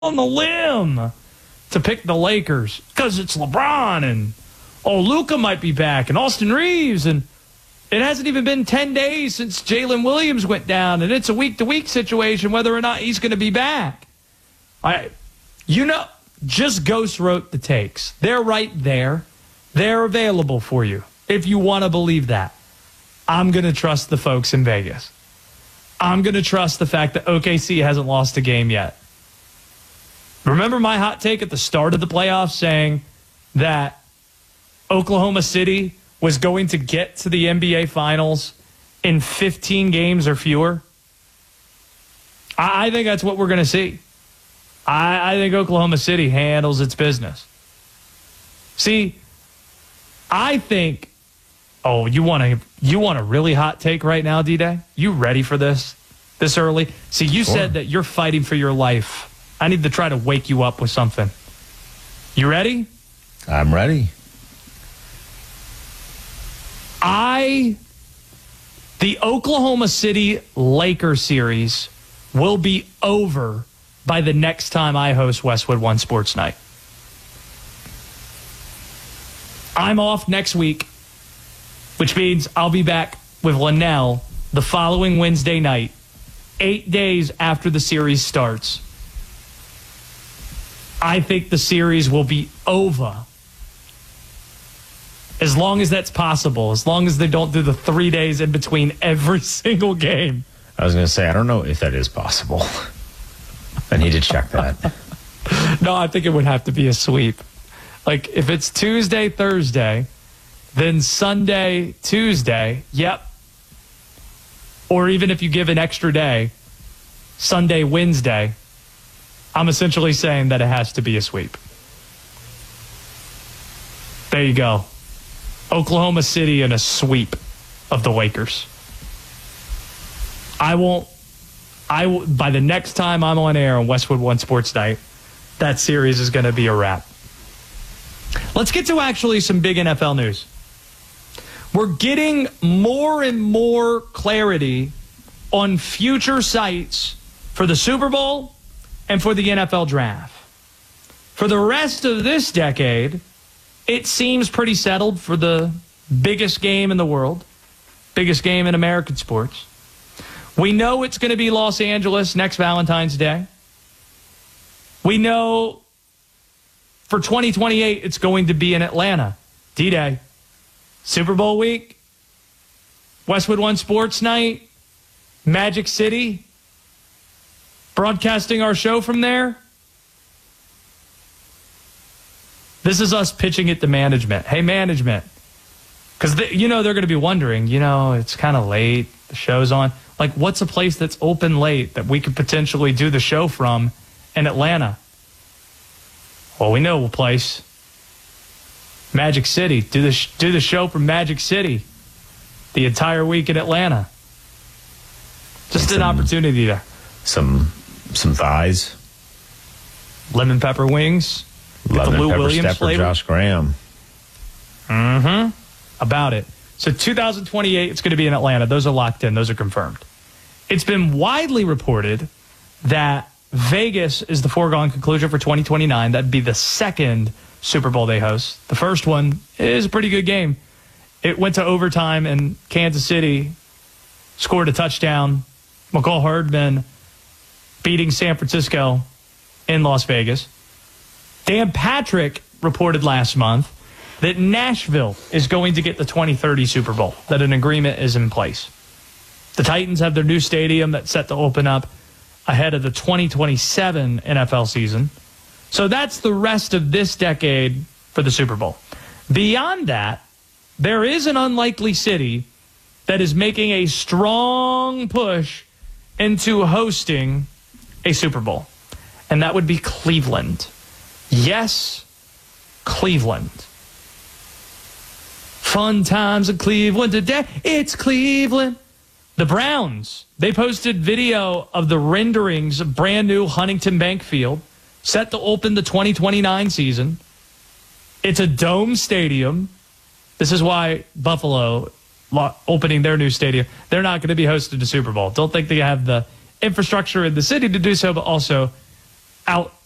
on the limb to pick the Lakers because it's LeBron and, Luka might be back and Austin Reeves. And it hasn't even been 10 days since Jalen Williams went down, and it's a week-to-week situation whether or not he's going to be back. Just Ghost wrote the takes. They're right there. They're available for you if you want to believe that. I'm going to trust the folks in Vegas. I'm going to trust the fact that OKC hasn't lost a game yet. Remember my hot take at the start of the playoffs saying that Oklahoma City was going to get to the NBA Finals in 15 games or fewer? I think that's what we're going to see. I think Oklahoma City handles its business. See, I think, you want a really hot take right now, D-Day? You ready for this early? See, you said that you're fighting for your life. I need to try to wake you up with something. You ready? I'm ready. The Oklahoma City Lakers series will be over by the next time I host Westwood One Sports Night. I'm off next week, which means I'll be back with Linnell the following Wednesday night, 8 days after the series starts. I think the series will be over. As long as that's possible, as long as they don't do the 3 days in between every single game. I was going to say, I don't know if that is possible. I need to check that. No, I think it would have to be a sweep. Like, if it's Tuesday, Thursday, then Sunday, Tuesday, yep. Or even if you give an extra day, Sunday, Wednesday, I'm essentially saying that it has to be a sweep. There you go. Oklahoma City in a sweep of the Lakers. By the next time I'm on air on Westwood One Sports Night, that series is going to be a wrap. Let's get to actually some big NFL news. We're getting more and more clarity on future sites for the Super Bowl and for the NFL draft. For the rest of this decade, it seems pretty settled for the biggest game in the world, biggest game in American sports. We know it's going to be Los Angeles next Valentine's Day. We know for 2028 it's going to be in Atlanta. D-Day. Super Bowl week. Westwood One Sports Night. Magic City. Broadcasting our show from there. This is us pitching it to management. Hey, management. Because, they're going to be wondering, it's kind of late. The show's on. Like, what's a place that's open late that we could potentially do the show from in Atlanta? Well, we know a place. Magic City. Do the show from Magic City the entire week in Atlanta. Just an opportunity there. Some thighs. Lemon pepper wings. Lemon Lou pepper Williams stepper flavor. Josh Graham. About it. So 2028, it's going to be in Atlanta. Those are locked in. Those are confirmed. It's been widely reported that Vegas is the foregone conclusion for 2029. That'd be the second Super Bowl they host. The first one is a pretty good game. It went to overtime, and Kansas City scored a touchdown. McCall Hardman beating San Francisco in Las Vegas. Dan Patrick reported last month that Nashville is going to get the 2030 Super Bowl, that an agreement is in place. The Titans have their new stadium that's set to open up ahead of the 2027 NFL season. So that's the rest of this decade for the Super Bowl. Beyond that, there is an unlikely city that is making a strong push into hosting a Super Bowl, and that would be Cleveland. Yes, Cleveland. Fun times in Cleveland today. It's Cleveland. The Browns, they posted video of the renderings of brand new Huntington Bank Field, set to open the 2029 season. It's a dome stadium. This is why Buffalo opening their new stadium. They're not going to be hosting the Super Bowl. Don't think they have the infrastructure in the city to do so, but also out